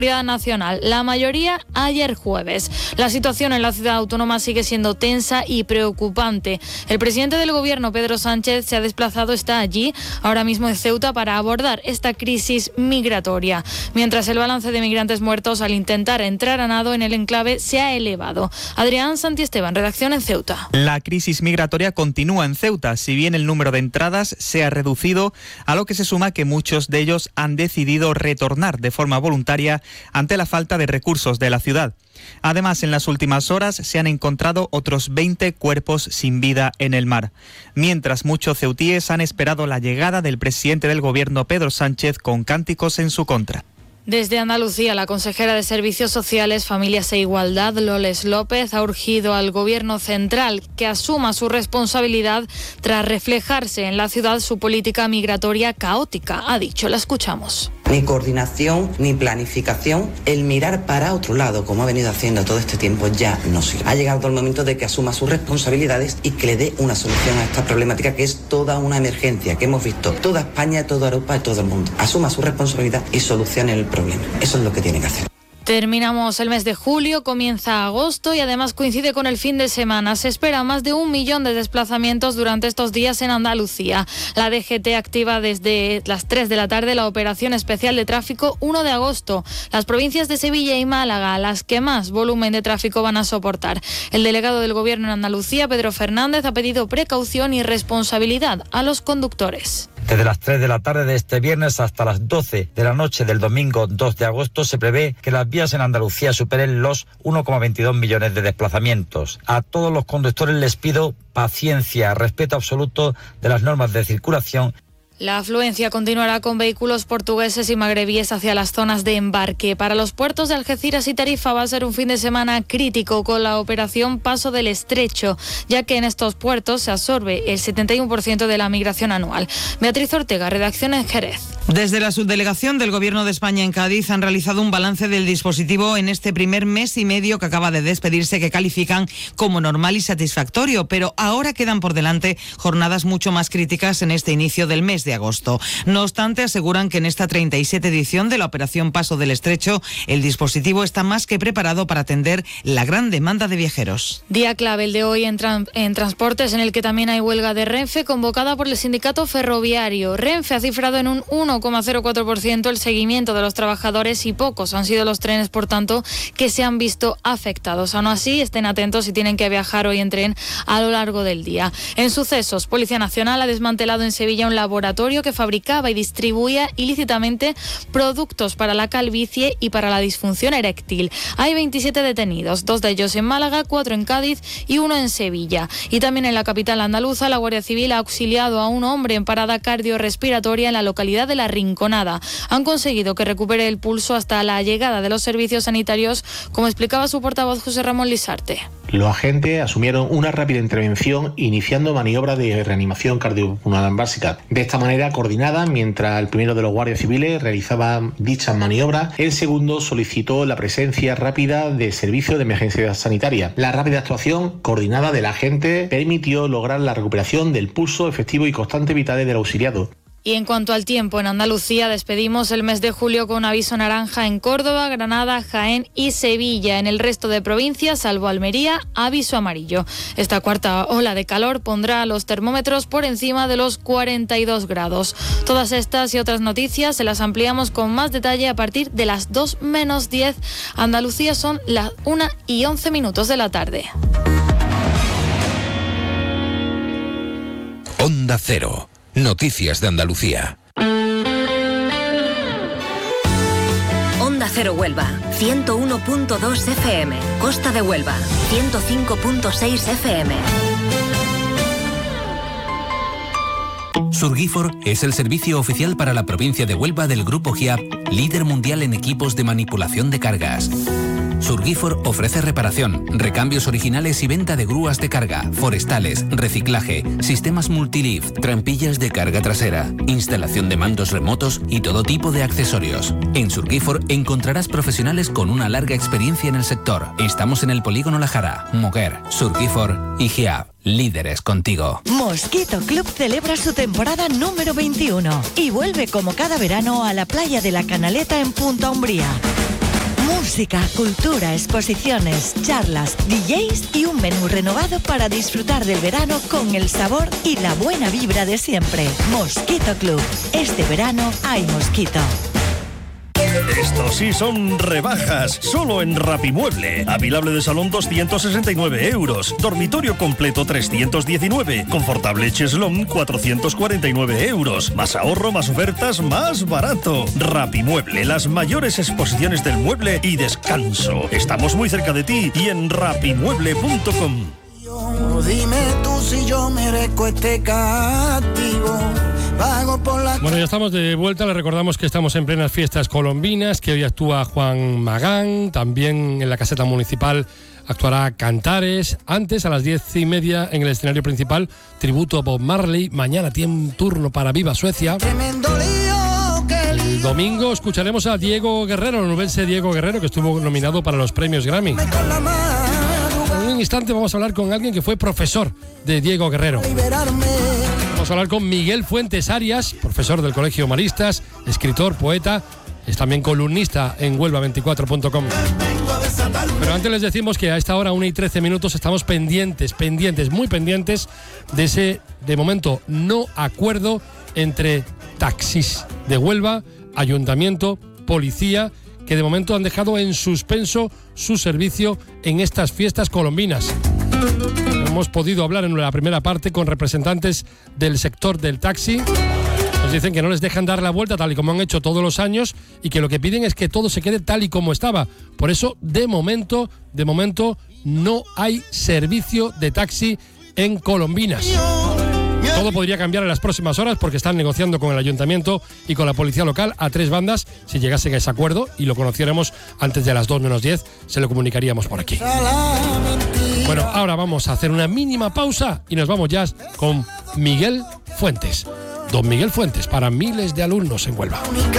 nacional, la mayoría ayer jueves. La situación en la ciudad autónoma sigue siendo tensa y preocupante. El presidente del gobierno, Pedro Sánchez, se ha desplazado, está allí, ahora mismo en Ceuta, para abordar esta crisis migratoria. Mientras el balance de migrantes muertos al intentar entrar a nado en el enclave se ha elevado. Adrián Santiesteban, redacción en Ceuta. La crisis migratoria continúa en Ceuta, si bien el número de entradas se ha reducido, a lo que se suma que muchos de ellos han decidido retornar de forma voluntaria ante la falta de recursos de la ciudad. Además, en las últimas horas se han encontrado otros 20 cuerpos sin vida en el mar, mientras muchos ceutíes han esperado la llegada del presidente del gobierno, Pedro Sánchez, con cánticos en su contra. Desde Andalucía, la consejera de Servicios Sociales, Familias e Igualdad, Loles López, ha urgido al Gobierno central que asuma su responsabilidad tras reflejarse en la ciudad su política migratoria caótica. Ha dicho, la escuchamos. Ni coordinación, ni planificación. El mirar para otro lado, como ha venido haciendo todo este tiempo, ya no sirve. Ha llegado el momento de que asuma sus responsabilidades y que le dé una solución a esta problemática, que es toda una emergencia que hemos visto toda España, toda Europa y todo el mundo. Asuma su responsabilidad y solucione el problema. Eso es lo que tiene que hacer. Terminamos el mes de julio, comienza agosto y además coincide con el fin de semana. Se espera más de 1 millón de desplazamientos durante estos días en Andalucía. La DGT activa desde las 3 de la tarde la operación especial de tráfico 1 de agosto. Las provincias de Sevilla y Málaga, las que más volumen de tráfico van a soportar. El delegado del Gobierno en Andalucía, Pedro Fernández, ha pedido precaución y responsabilidad a los conductores. Desde las 3 de la tarde de este viernes hasta las 12 de la noche del domingo 2 de agosto se prevé que las vías en Andalucía superen los 1,22 millones de desplazamientos. A todos los conductores les pido paciencia, respeto absoluto de las normas de circulación. La afluencia continuará con vehículos portugueses y magrebíes hacia las zonas de embarque. Para los puertos de Algeciras y Tarifa va a ser un fin de semana crítico con la operación Paso del Estrecho, ya que en estos puertos se absorbe el 71% de la migración anual. Beatriz Ortega, redacción en Jerez. Desde la subdelegación del Gobierno de España en Cádiz han realizado un balance del dispositivo en este primer mes y medio que acaba de despedirse, que califican como normal y satisfactorio, pero ahora quedan por delante jornadas mucho más críticas en este inicio del mes de agosto. No obstante, aseguran que en esta 37 edición de la operación Paso del Estrecho, el dispositivo está más que preparado para atender la gran demanda de viajeros. Día clave el de hoy en transportes, en el que también hay huelga de Renfe convocada por el sindicato ferroviario. Renfe ha cifrado en un 1,04% el seguimiento de los trabajadores y pocos han sido los trenes, por tanto, que se han visto afectados. Aún así, estén atentos si tienen que viajar hoy en tren a lo largo del día. En sucesos, Policía Nacional ha desmantelado en Sevilla un laboratorio que fabricaba y distribuía ilícitamente productos para la calvicie y para la disfunción eréctil. Hay 27 detenidos, 2 de ellos en Málaga, 4 en Cádiz y 1 en Sevilla. Y también en la capital andaluza, la Guardia Civil ha auxiliado a un hombre en parada cardiorrespiratoria en la localidad de La Rinconada. Han conseguido que recupere el pulso hasta la llegada de los servicios sanitarios, como explicaba su portavoz José Ramón Lisarte. Los agentes asumieron una rápida intervención iniciando maniobras de reanimación cardiopulmonar básica. De esta manera coordinada, mientras el primero de los guardias civiles realizaba dichas maniobras, el segundo solicitó la presencia rápida de servicios de emergencia sanitaria. La rápida actuación coordinada del agente permitió lograr la recuperación del pulso efectivo y constante vital del auxiliado. Y en cuanto al tiempo, en Andalucía despedimos el mes de julio con aviso naranja en Córdoba, Granada, Jaén y Sevilla. En el resto de provincias, salvo Almería, aviso amarillo. Esta cuarta ola de calor pondrá los termómetros por encima de los 42 grados. Todas estas y otras noticias se las ampliamos con más detalle a partir de las 2 menos 10. Andalucía son las 1:11 de la tarde. Onda Cero. Noticias de Andalucía. Onda Cero Huelva, 101.2 FM. Costa de Huelva, 105.6 FM. Surgifor es el servicio oficial para la provincia de Huelva del Grupo GIAP, líder mundial en equipos de manipulación de cargas. Surgifor ofrece reparación, recambios originales y venta de grúas de carga, forestales, reciclaje, sistemas multilift, trampillas de carga trasera, instalación de mandos remotos y todo tipo de accesorios. En Surgifor encontrarás profesionales con una larga experiencia en el sector. Estamos en el Polígono La Jara, Moguer, Surgifor y GIAP. Líderes contigo. Mosquito Club celebra su temporada número 21 y vuelve como cada verano a la playa de la Canaleta en Punta Umbría. Música, cultura, exposiciones, charlas, DJs y un menú renovado para disfrutar del verano con el sabor y la buena vibra de siempre. Mosquito Club. Este verano hay Mosquito. Estos sí son rebajas, solo en Rapimueble. Avilable de salón 269 euros, dormitorio completo 319, confortable cheslón 449 euros. Más ahorro, más ofertas, más barato. Rapimueble, las mayores exposiciones del mueble y descanso. Estamos muy cerca de ti y en rapimueble.com. Dime tú si yo merezco este castigo. Bueno, ya estamos de vuelta. Les recordamos que estamos en plenas fiestas colombinas, que hoy actúa Juan Magán. También en la caseta municipal actuará Cantares. Antes, a las 10:30, en el escenario principal, tributo a Bob Marley. Mañana tiene turno para Viva Suecia. El domingo escucharemos a Diego Guerrero, el nubense Diego Guerrero, que estuvo nominado para los premios Grammy. En un instante vamos a hablar con alguien que fue profesor de Diego Guerrero. Vamos a hablar con Miguel Fuentes Arias, profesor del Colegio Maristas, escritor, poeta, es también columnista en Huelva24.com. Pero antes les decimos que a esta hora, 1:13, estamos muy pendientes de ese, de momento, no acuerdo entre taxis de Huelva, ayuntamiento, policía, que de momento han dejado en suspenso su servicio en estas fiestas colombinas. Hemos podido hablar en la primera parte con representantes del sector del taxi. Nos dicen que no les dejan dar la vuelta tal y como han hecho todos los años y que lo que piden es que todo se quede tal y como estaba. Por eso, de momento, no hay servicio de taxi en Colombinas. Todo podría cambiar en las próximas horas porque están negociando con el ayuntamiento y con la policía local a 3 bandas. Si llegasen a ese acuerdo y lo conociéramos antes de las 2:10, se lo comunicaríamos por aquí. Bueno, ahora vamos a hacer una mínima pausa y nos vamos ya con Miguel Fuentes. Don Miguel Fuentes, para miles de alumnos en Huelva.